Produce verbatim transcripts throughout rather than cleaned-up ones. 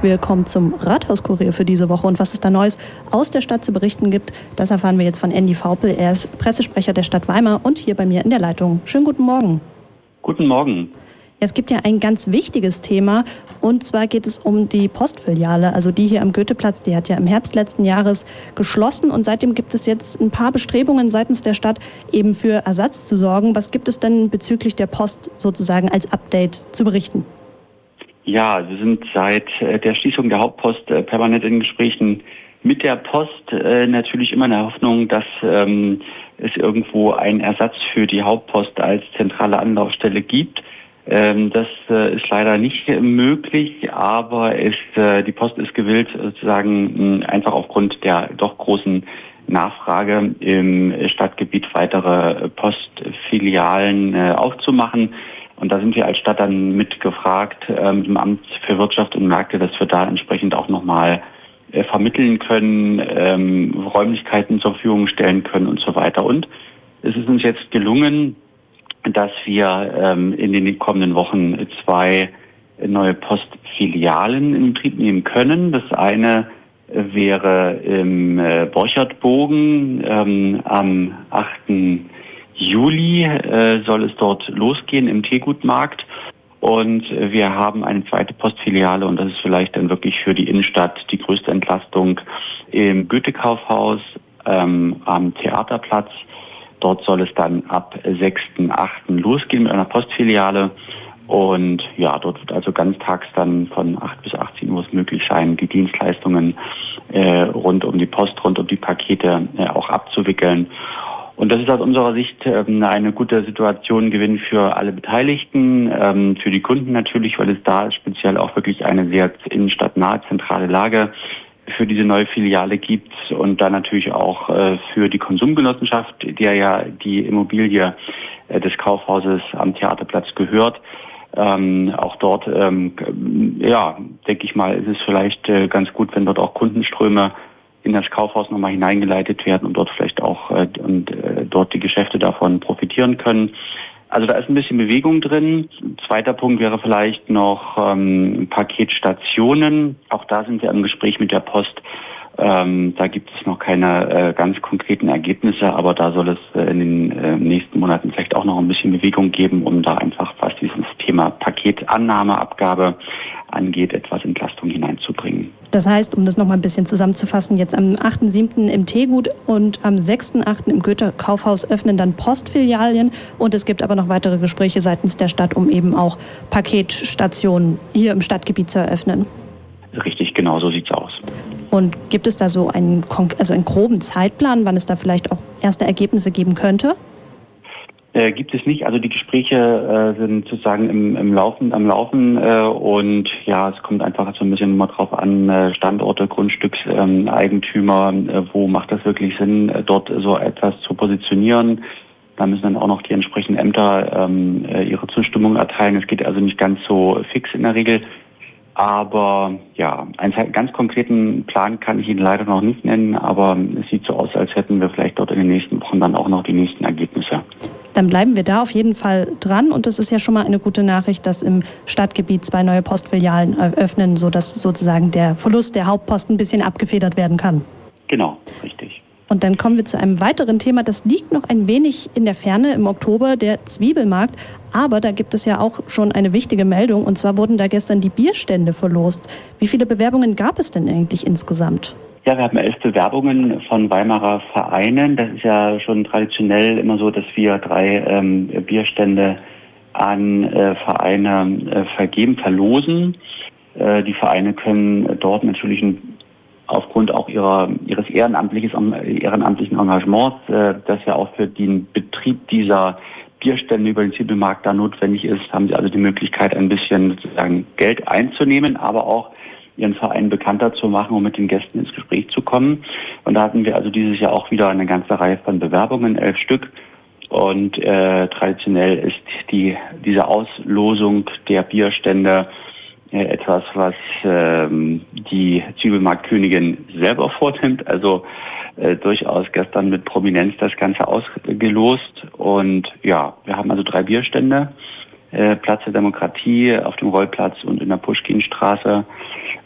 Willkommen zum Rathauskurier für diese Woche. Und was es da Neues aus der Stadt zu berichten gibt, das erfahren wir jetzt von Andy Vaupel. Er ist Pressesprecher der Stadt Weimar und hier bei mir in der Leitung. Schönen guten Morgen. Guten Morgen. Es gibt ja ein ganz wichtiges Thema, und zwar geht es um die Postfiliale, also die hier am Goetheplatz. Die hat ja im Herbst letzten Jahres geschlossen und seitdem gibt es jetzt ein paar Bestrebungen seitens der Stadt, eben für Ersatz zu sorgen. Was gibt es denn bezüglich der Post sozusagen als Update zu berichten? Ja, wir sind seit der Schließung der Hauptpost permanent in Gesprächen mit der Post. Natürlich immer in der Hoffnung, dass ähm, es irgendwo einen Ersatz für die Hauptpost als zentrale Anlaufstelle gibt. Ähm, das äh, ist leider nicht möglich, aber es, äh, die Post ist gewillt, sozusagen mh, einfach aufgrund der doch großen Nachfrage im Stadtgebiet weitere Postfilialen äh, aufzumachen. Und da sind wir als Stadt dann mitgefragt, äh, mit dem Amt für Wirtschaft und Märkte, dass wir da entsprechend auch nochmal äh, vermitteln können, ähm, Räumlichkeiten zur Verfügung stellen können und so weiter. Und es ist uns jetzt gelungen, dass wir ähm, in den kommenden Wochen zwei neue Postfilialen in Betrieb nehmen können. Das eine wäre im äh, Borchertbogen ähm, am achten Juli äh, soll es dort losgehen im Teegutmarkt. Und wir haben eine zweite Postfiliale, und das ist vielleicht dann wirklich für die Innenstadt die größte Entlastung, im Goethe-Kaufhaus ähm, am Theaterplatz. Dort soll es dann ab sechsten achten losgehen mit einer Postfiliale. Und ja, dort wird also ganztags dann von acht bis achtzehn Uhr es möglich sein, die Dienstleistungen äh, rund um die Post, rund um die Pakete äh, auch abzuwickeln. Und das ist aus unserer Sicht ähm, eine gute Situation, Gewinn für alle Beteiligten, ähm, für die Kunden natürlich, weil es da speziell auch wirklich eine sehr innenstadtnahe zentrale Lage für diese neue Filiale gibt, und dann natürlich auch äh, für die Konsumgenossenschaft, der ja die Immobilie äh, des Kaufhauses am Theaterplatz gehört. Ähm, auch dort, ähm, ja, denke ich mal, ist es vielleicht äh, ganz gut, wenn dort auch Kundenströme in das Kaufhaus nochmal hineingeleitet werden und dort vielleicht auch äh, und äh, dort die Geschäfte davon profitieren können. Also da ist ein bisschen Bewegung drin. Zweiter Punkt wäre vielleicht noch ähm, Paketstationen. Auch da sind wir im Gespräch mit der Post. Ähm, da gibt es noch keine äh, ganz konkreten Ergebnisse, aber da soll es äh, in den äh, nächsten Monaten vielleicht auch noch ein bisschen Bewegung geben, um da einfach, was dieses Thema Paketannahme, Abgabe angeht, etwas Entlastung hineinzubringen. Das heißt, um das noch mal ein bisschen zusammenzufassen, jetzt am achten siebten im Teegut und am sechsten achten im Goethe-Kaufhaus öffnen dann Postfilialen, und es gibt aber noch weitere Gespräche seitens der Stadt, um eben auch Paketstationen hier im Stadtgebiet zu eröffnen. Richtig, genau, so sieht's aus. Und gibt es da so einen, also einen groben Zeitplan, wann es da vielleicht auch erste Ergebnisse geben könnte? Äh, gibt es nicht. Also die Gespräche äh, sind sozusagen im, im Laufen, am Laufen äh, und ja, es kommt einfach so ein bisschen immer drauf an, äh, Standorte, Grundstückseigentümer, ähm, äh, wo macht das wirklich Sinn, äh, dort so etwas zu positionieren. Da müssen dann auch noch die entsprechenden Ämter ähm, äh, ihre Zustimmung erteilen. Es geht also nicht ganz so fix in der Regel. Aber ja, einen ganz konkreten Plan kann ich Ihnen leider noch nicht nennen, aber es sieht so aus, als hätten wir vielleicht dort in den nächsten Wochen dann auch noch die nächsten Ergebnisse. Dann bleiben wir da auf jeden Fall dran, und es ist ja schon mal eine gute Nachricht, dass im Stadtgebiet zwei neue Postfilialen eröffnen, sodass sozusagen der Verlust der Hauptpost ein bisschen abgefedert werden kann. Genau, richtig. Und dann kommen wir zu einem weiteren Thema, das liegt noch ein wenig in der Ferne im Oktober, der Zwiebelmarkt. Aber da gibt es ja auch schon eine wichtige Meldung, und zwar wurden da gestern die Bierstände verlost. Wie viele Bewerbungen gab es denn eigentlich insgesamt? Ja, wir haben elf Bewerbungen von Weimarer Vereinen. Das ist ja schon traditionell immer so, dass wir drei ähm, Bierstände an äh, Vereine äh, vergeben, verlosen. Äh, die Vereine können dort natürlich ein aufgrund auch ihrer, ihres ehrenamtlichen, ehrenamtlichen Engagements, äh, das ja auch für den Betrieb dieser Bierstände über den Zwiebelmarkt da notwendig ist, haben sie also die Möglichkeit, ein bisschen sozusagen Geld einzunehmen, aber auch ihren Verein bekannter zu machen, um mit den Gästen ins Gespräch zu kommen. Und da hatten wir also dieses Jahr auch wieder eine ganze Reihe von Bewerbungen, elf Stück. Und äh, traditionell ist die diese Auslosung der Bierstände etwas, was ähm, die Zwiebelmarktkönigin selber vornimmt. Also äh, durchaus gestern mit Prominenz das Ganze ausgelost. Und ja, wir haben also drei Bierstände. Äh, Platz der Demokratie auf dem Rollplatz und in der Puschkinstraße.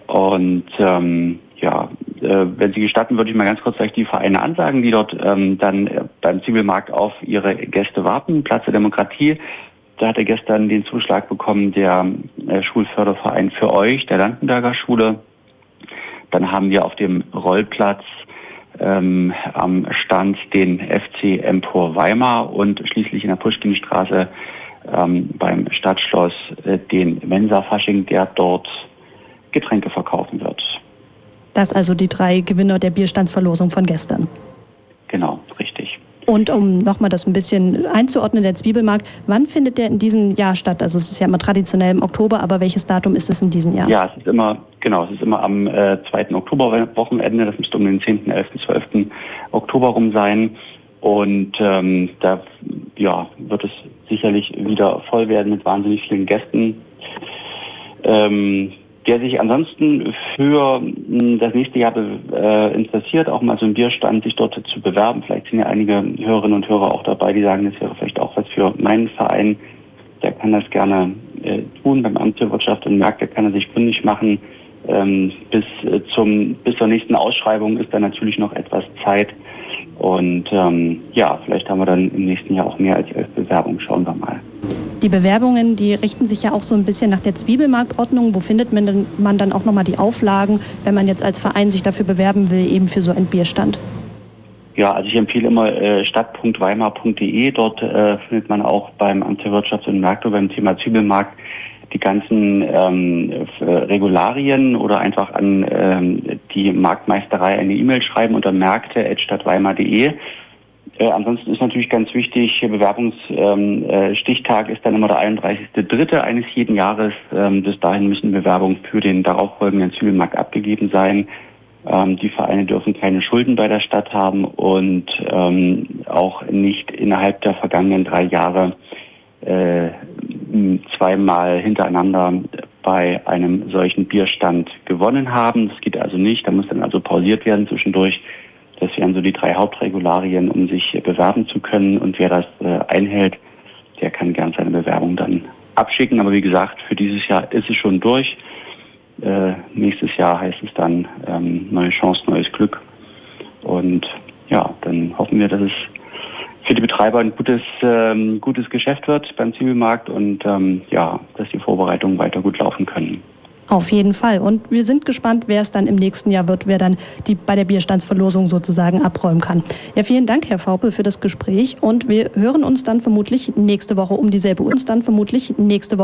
Und ähm, ja, äh, wenn Sie gestatten, würde ich mal ganz kurz gleich die Vereine ansagen, die dort ähm, dann beim Zwiebelmarkt auf ihre Gäste warten. Platz der Demokratie, da hat er gestern den Zuschlag bekommen, der äh, Schulförderverein für euch, der Landenberger Schule. Dann haben wir auf dem Rollplatz ähm, am Stand den F C Empor Weimar und schließlich in der Puschkinstraße ähm, beim Stadtschloss äh, den Mensa-Fasching, der dort Getränke verkaufen wird. Das also die drei Gewinner der Bierstandsverlosung von gestern. Genau, richtig. Und um nochmal das ein bisschen einzuordnen, der Zwiebelmarkt, wann findet der in diesem Jahr statt? Also es ist ja immer traditionell im Oktober, aber welches Datum ist es in diesem Jahr? Ja, es ist immer, genau, es ist immer am äh, zweiten Oktoberwochenende, das müsste um den zehnten, elften, zwölften Oktober rum sein. Und ähm, da ja, wird es sicherlich wieder voll werden mit wahnsinnig vielen Gästen. Ähm, der sich ansonsten für das nächste Jahr äh, interessiert, auch mal so einen Bierstand sich dort zu bewerben. Vielleicht sind ja einige Hörerinnen und Hörer auch dabei, die sagen, das wäre vielleicht auch was für meinen Verein. Der kann das gerne äh, tun. Beim Amt für Wirtschaft und Märkte kann er sich kundig machen. Ähm, bis, äh, zum, bis zur nächsten Ausschreibung ist da natürlich noch etwas Zeit. Und ähm, ja, vielleicht haben wir dann im nächsten Jahr auch mehr als elf Bewerbungen. Schauen wir mal. Die Bewerbungen, die richten sich ja auch so ein bisschen nach der Zwiebelmarktordnung. Wo findet man, denn, man dann auch nochmal die Auflagen, wenn man jetzt als Verein sich dafür bewerben will, eben für so einen Bierstand? Ja, also ich empfehle immer äh, stadt punkt weimar punkt de. Dort äh, findet man auch beim Amt für Wirtschaft und Märkte beim Thema Zwiebelmarkt die ganzen ähm, Regularien oder einfach an ähm, die Marktmeisterei eine E-Mail schreiben unter märkte at stadtweimar punkt de. Äh, ansonsten ist natürlich ganz wichtig, Bewerbungsstichtag ähm, äh, ist dann immer der einunddreißigste dritte eines jeden Jahres. Ähm, bis dahin müssen Bewerbungen für den darauffolgenden Zwiebelmarkt abgegeben sein. Ähm, die Vereine dürfen keine Schulden bei der Stadt haben und ähm, auch nicht innerhalb der vergangenen drei Jahre äh, zweimal hintereinander bei einem solchen Bierstand gewonnen haben. Das geht also nicht. Da muss dann also pausiert werden zwischendurch. Das wären so die drei Hauptregularien, um sich bewerben zu können. Und wer das äh, einhält, der kann gern seine Bewerbung dann abschicken. Aber wie gesagt, für dieses Jahr ist es schon durch. Äh, nächstes Jahr heißt es dann ähm, neue Chance, neues Glück. Und ja, dann hoffen wir, dass es für die Betreiber ein gutes, ähm, gutes Geschäft wird beim Zwiebelmarkt und ähm, ja, dass die Vorbereitungen weiter gut laufen können. Auf jeden Fall. Und wir sind gespannt, wer es dann im nächsten Jahr wird, wer dann die bei der Bierstandsverlosung sozusagen abräumen kann. Ja, vielen Dank, Herr Vaupel, für das Gespräch. Und wir hören uns dann vermutlich nächste Woche um dieselbe Uhr. Uns dann vermutlich nächste Woche.